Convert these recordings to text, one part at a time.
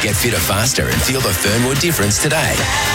Get fitter faster and feel the Fernwood difference today.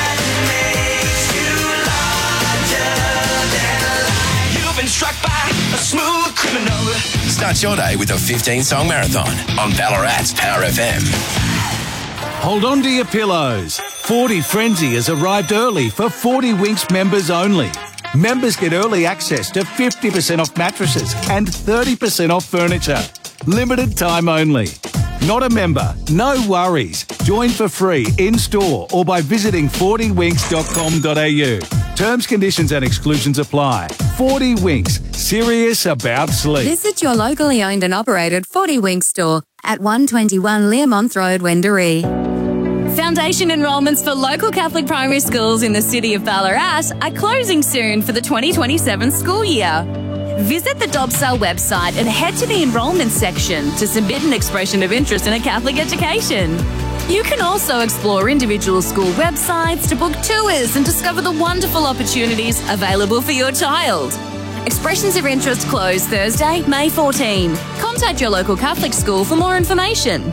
You've been struck by a smooth criminal. Start your day with a 15-song marathon on Ballarat's Power FM. Hold on to your pillows. 40 Frenzy has arrived early for 40 Winks members only. Members get early access to 50% off mattresses and 30% off furniture. Limited time only. Not a member? No worries. Join for free in-store or by visiting 40winks.com.au. Terms, conditions and exclusions apply. 40 Winks. Serious about sleep. Visit your locally owned and operated 40 Winks store at 121 Learmonth Road, Wendouree. Foundation enrolments for local Catholic primary schools in the city of Ballarat are closing soon for the 2027 school year. Visit the Dobsal website and head to the enrolment section to submit an expression of interest in a Catholic education. You can also explore individual school websites to book tours and discover the wonderful opportunities available for your child. Expressions of interest close Thursday, May 14. Contact your local Catholic school for more information.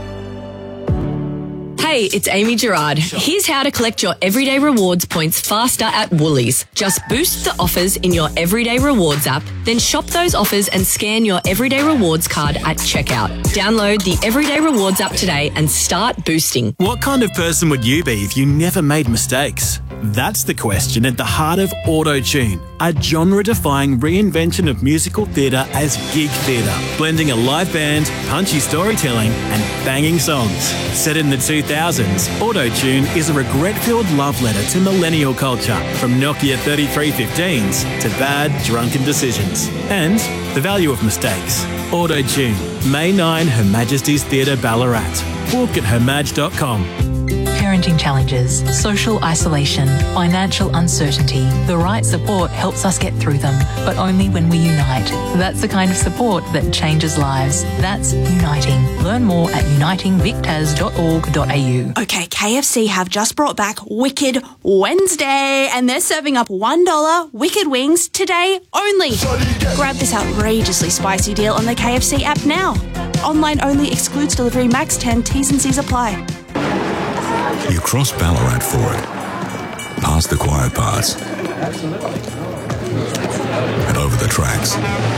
Hey, it's Amy Gerard. Here's how to collect your Everyday Rewards points faster at Woolies. Just boost the offers in your Everyday Rewards app, then shop those offers and scan your Everyday Rewards card at checkout. Download the Everyday Rewards app today and start boosting. What kind of person would you be if you never made mistakes? That's the question at the heart of Auto-Tune, a genre-defying reinvention of musical theatre as gig theatre, blending a live band, punchy storytelling and banging songs. Set in the 2000s, Auto-Tune is a regret-filled love letter to millennial culture, from Nokia 3315s to bad, drunken decisions. And the value of mistakes. Auto-Tune, May 9, Her Majesty's Theatre, Ballarat. Book at hermag.com. Parenting challenges, social isolation, financial uncertainty. The right support helps us get through them, but only when we unite. That's the kind of support that changes lives. That's Uniting. Learn more at unitingvictas.org.au. Okay, KFC have just brought back Wicked Wednesday, and they're serving up $1 Wicked Wings today only. Grab this outrageously spicy deal on the KFC app now. Online only, excludes delivery, max 10, T's and C's apply. You cross Ballarat for it, past the quiet parts, and over the tracks.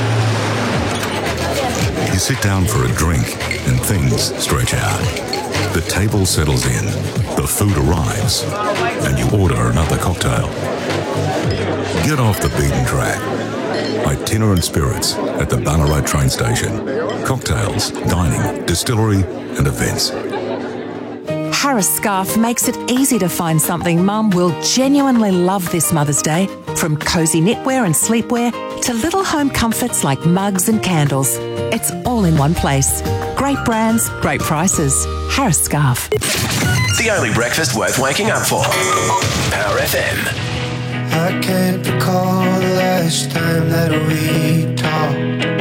You sit down for a drink and things stretch out. The table settles in, the food arrives, and you order another cocktail. Get off the beaten track. Itinerant Spirits at the Ballarat train station. Cocktails, dining, distillery and events. Harris Scarf makes it easy to find something Mum will genuinely love this Mother's Day. From cosy knitwear and sleepwear to little home comforts like mugs and candles. It's all in one place. Great brands, great prices. Harris Scarf. The only breakfast worth waking up for. Power FM. I can't recall the last time that we talked.